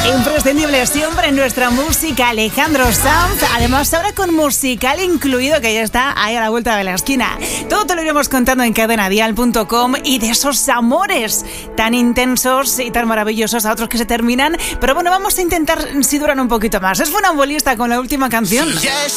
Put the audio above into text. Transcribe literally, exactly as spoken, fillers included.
Imprescindible siempre en nuestra música, Alejandro Sanz. Además, ahora con musical incluido, que ya está ahí a la vuelta de la esquina. Todo te lo iremos contando en cadena dial punto com y de esos amores tan intensos y tan maravillosos a otros que se terminan. Pero bueno, vamos a intentar si duran un poquito más. Es funambulista con la última canción. Si ya es